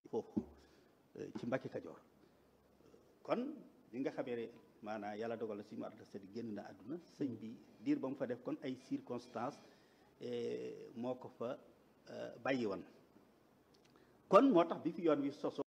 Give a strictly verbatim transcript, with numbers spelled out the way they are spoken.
foofu ci Mbàkke Kajoor kon bi nga xamee ne maanaam yàlla dogal na si Mor Anta Sali génn na àdduna sëñ bi diir ba mu fa def kon ay circonstances moo ko fa bàyyi woon kon moo tax bi fi yoon wi soso